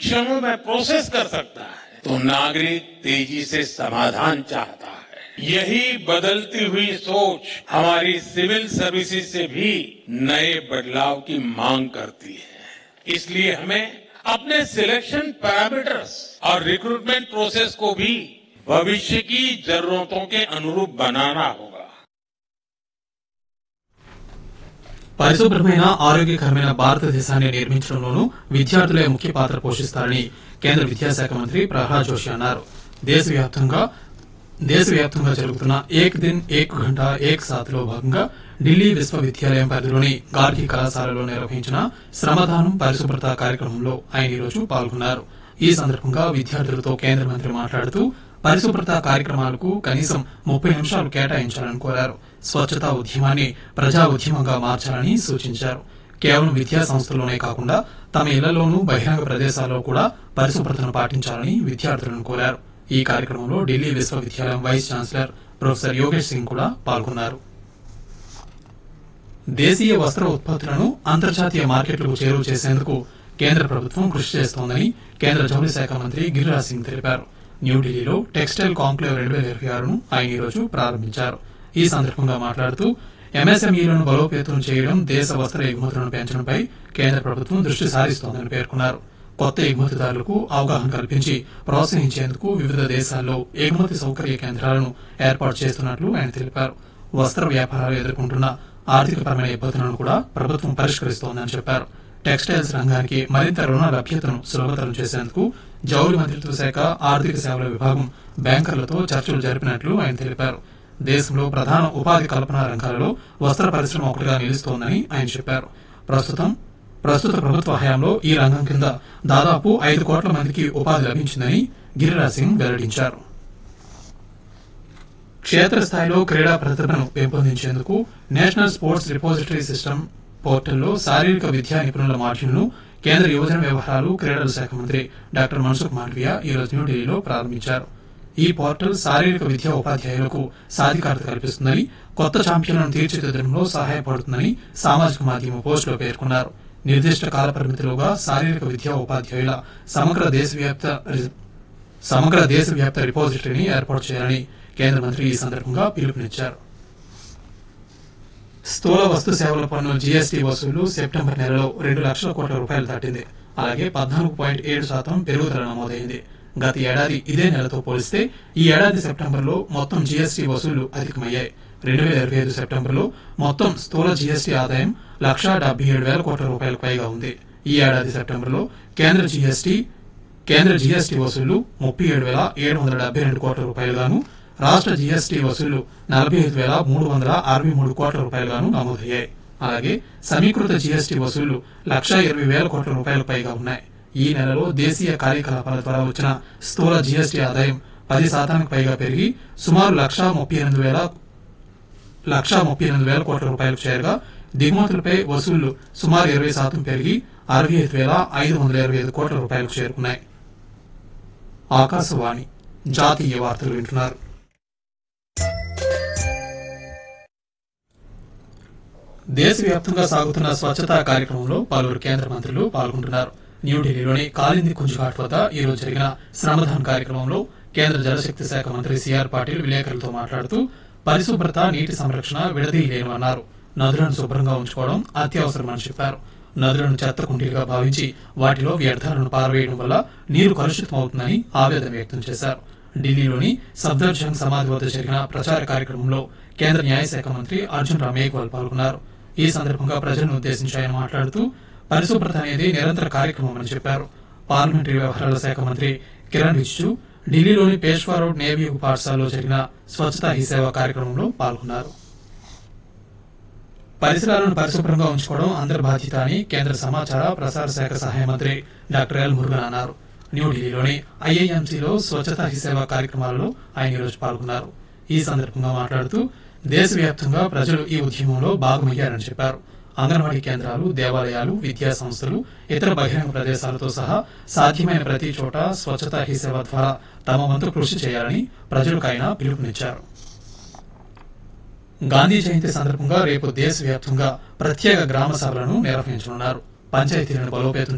क्षणों में प्रोसेस कर सकता है तो नागरिक तेजी से समाधान चाहता है। यही बदलती हुई सोच हमारी सिविल सर्विसेज से भी नए बदलाव की मांग करती है। इसलिए हमें अपने सिलेक्शन पैरामीटर्स और रिक्रूटमेंट प्रोसेस को भी भविष्य की जरूरतों के अनुरूप बनाना होगा। పరిశుభ్రమైన ఆరోగ్యకరమైన భారతదేశాన్ని నిర్మించడంలోనూ విద్యార్థులే ముఖ్య పాత్ర పోషిస్తారని కేంద్ర విద్యాశాఖ మంత్రి ప్రహ్లాద్ జోషి అన్నారు. దేశవ్యాప్తంగా జరుగుతున్న ఏక్ దిన్ ఏక్ గంట ఏక్ సాత్ లో భాగంగా ఢిల్లీ విశ్వవిద్యాలయం పరిధిలోని గార్గి కళాశాలలో నిర్వహించిన శ్రమదానం పరిశుభ్రత కార్యక్రమంలో ఆయన ఈరోజు పాల్గొన్నారు. ఈ సందర్భంగా విద్యార్థులతో కేంద్ర మంత్రి మాట్లాడుతూ పరిశుభ్రత కార్యక్రమాలకు కనీసం 30 నిమిషాలు కేటాయించాలని కోరారు. స్వచ్ఛతా ఉద్యమాన్ని ప్రజా ఉద్యమంగా మార్చాలని సూచించారు. కేవలం విద్యా సంస్థల్లోనే కాకుండా తమ ఇళ్లలోనూ బహిరంగ ప్రదేశాల్లో కూడా పరిశుభ్రతను పాటించాలని విద్యార్థులను కోరారు. ఈ కార్యక్రమంలో ఢిల్లీ విశ్వవిద్యాలయం vice chancellor professor Yogesh Singh కూడా పాల్గొన్నారు. దేశీయ వస్త్ర ఉత్పత్తులను అంతర్జాతీయ మార్కెట్లకు చేరువ చేసేందుకు కేంద్ర ప్రభుత్వం కృషి చేస్తోందని కేంద్ర జౌళి శాఖ మంత్రి గిరిరాజ్ సింగ్ తెలిపారు. న్యూఢిల్లీలో టెక్స్టైల్ కాంక్లేవ్ 2026ను ఆయన ఈరోజు ప్రారంభించారు. ఈ సందర్భంగా మాట్లాడుతూ ఎంఎస్ఎంఈలను బలోపేతం చేయడం, దేశ వస్త్ర ఎగుమతులను పెంచడంపై కేంద్ర ప్రభుత్వం దృష్టి సారిస్తోందని పేర్కొన్నారు. కొత్త ఎగుమతిదారులకు అవగాహన కల్పించి ప్రోత్సహించేందుకు వివిధ దేశాల్లో ఎగుమతి సౌకర్య కేంద్రాలను ఏర్పాటు చేస్తున్నట్లు ఆయన తెలిపారు. వస్త్ర వ్యాపారాలు ఎదుర్కొంటున్న ఆర్థికపరమైన ఇబ్బందులను కూడా ప్రభుత్వం పరిష్కరిస్తోందని చెప్పారు. టెక్స్టైల్స్ రంగానికి మరింత రుణ లభ్యతను సులభతరం చేసేందుకు జౌళి మంత్రిత్వ శాఖ, ఆర్థిక సేవల విభాగం బ్యాంకర్లతో చర్చలు జరిపినట్లు ఆయన తెలిపారు. దేశంలో ప్రధాన ఉపాధి కల్పన రంగాలలో వస్త్ర పరిశ్రమ ఒకటిగా నిలుస్తోందని ఆయన చెప్పారు. ప్రస్తుత ప్రభుత్వ హయాంలో ఈ రంగం కింద దాదాపు 5 కోట్ల మందికి ఉపాధి లభించిందని గిరిరాజ్ సింగ్ వెల్లడించారు. క్షేత్రస్థాయిలో క్రీడా ప్రతిభను పెంపొందించేందుకు నేషనల్ స్పోర్ట్స్ రిపోజిటరీ సిస్టమ్ పోర్టల్లో శారీరక విద్యా నిపుణుల మాడ్యూల్ను కేంద్ర యువజన వ్యవహారాలు, క్రీడల శాఖ మంత్రి డాక్టర్ మన్సుఖ్ మాండవీయ ఈరోజు న్యూఢిల్లీలో ప్రారంభించారు. ఈ పోర్టల్ శారీరక విద్యా ఉపాధ్యాయులకు సాధికారత కల్పిస్తుందని, కొత్త ఛాంపియన్లను తీర్చిదిద్దడంలో సహాయపడుతుందని సామాజిక మాధ్యమ పోస్టులో పేర్కొన్నారు. నిర్దిష్ట కాల పరిమితిలోగా శారీరక విద్యా ఉపాధ్యాయుల సమగ్ర దేశవ్యాప్త రిపోజిటరీని ఏర్పాటు చేయాలని కేంద్ర మంత్రి ఈ సందర్భంగా పిలుపునిచ్చారు. స్థూల వస్తు సేవల పన్ను జీఎస్టీ వసూలు సెప్టెంబర్ నెలలో 2 లక్షల కోట్ల రూపాయలు దాటింది. అలాగే 14.7% పెరుగుదల నమోదైంది. గత ఏడాది ఇదే నెలతో పోలిస్తే ఈ ఏడాది సెప్టెంబర్లో మొత్తం జీఎస్టీ వసూళ్లు అధికమయ్యాయి. 2025 సెప్టెంబర్లో మొత్తం స్థూల జీఎస్టీ ఆదాయం 1,77,000 కోట్ల రూపాయలకు పైగా ఉంది. ఈ ఏడాది సెప్టెంబర్లో కేంద్ర జీఎస్టీ వసూళ్లు 37,772 కోట్ల రూపాయలుగాను, రాష్ట్ర జీఎస్టీ వసూళ్లు 45,363 కోట్ల రూపాయలుగాను నమోదయ్యాయి. అలాగే సమీకృత జీఎస్టీ వసూళ్లు 1,20,000 కోట్ల రూపాయలకు పైగా ఉన్నాయి. ఈ నెలలో దేశీయ కార్యకలాపాల ద్వారా వచ్చిన స్థూల జీఎస్టీ ఆదాయం 10% పైగా పెరిగి సుమారు 1,38,000 కోట్ల రూపాయలకు చేరగా, దిగుమతులపై వసూళ్లు సుమారు 20% పెరిగి 65,525 కోట్ల రూపాయలకు చేరుకున్నాయి. ఆకాశవాణి జాతీయ వార్తలు వింటున్నారు. దేశవ్యాప్తంగా సాగుతున్న స్వచ్ఛతా కార్యక్రమంలో పలువురు కేంద్ర మంత్రులు పాల్గొంటున్నారు. న్యూఢిల్లీలోని కాలింది కుంజ్ఘాట్ వద్ద ఈ రోజు జరిగిన శ్రమదాన్ కార్యక్రమంలో కేంద్ర జలశక్తి శాఖ మంత్రి సిఆర్ పాటిల్ విలేకరులతో మాట్లాడుతూ పరిశుభ్రత, నీటి సంరక్షణ విడదీయలేనివన్నారు. నదులను శుభ్రంగా ఉంచుకోవడం అత్యవసరమని చెప్పారు. నదులను చెత్త కుండీలుగా భావించి వాటిలో వ్యర్థాలను పారవేయడం వల్ల నీరు కలుషితమవుతుందని ఆవేదన వ్యక్తం చేశారు. ఢిల్లీలోని సఫ్దర్జంగ్ సమాధి వద్ద జరిగిన ప్రచార కార్యక్రమంలో కేంద్ర న్యాయశాఖ మంత్రి అర్జున్ రామ్ మేఘ్వాల్ పాల్గొన్నారు. ఈ సందర్భంగా ప్రజలను ఉద్దేశించి ఆయన మాట్లాడుతూ పరిశుభ్రత అనేది నిరంతర కార్యక్రమమని చెప్పారు. పార్లమెంటరీ వ్యవహారాల శాఖ మంత్రి కిరణ్ రిజిజు ఢిల్లీలోని పేష్వా రోడ్ నేవీ పాఠశాలలో జరిగిన స్వచ్ఛతా హీ సేవ కార్యక్రమంలో పాల్గొన్నారు. పరిసరాలను పరిశుభ్రంగా ఉంచుకోవడం అందరి బాధ్యత అని కేంద్ర సమాచార ప్రసార శాఖ సహాయ మంత్రి డాక్టర్ ఎల్ మురుగన్ అన్నారు. న్యూఢిల్లీలోని ఐఐఎంసీలో స్వచ్ఛతా హీ సేవ కార్యక్రమాలలో ఆయన ఈరోజు పాల్గొన్నారు. ఈ సందర్భంగా మాట్లాడుతూ దేశవ్యాప్తంగా ప్రజలు ఈ ఉద్యమంలో భాగమయ్యారని చెప్పారు. అంగన్వాడీ కేంద్రాలు, దేవాలయాలు, విద్యా సంస్థలు, ఇతర బహిరంగ ప్రదేశాలతో సహా సాధ్యమైన ప్రతి చోట స్వచ్ఛతా హీ సేవ ద్వారా తమ వంతు కృషి చేయాలని ప్రజలకు ఆయన పిలుపునిచ్చారు. గాంధీ జయంతి సందర్భంగా రేపు దేశవ్యాప్తంగా ప్రత్యేక గ్రామ సభలను నిర్వహించనున్నారు. పంచాయతీలను బలోపేతం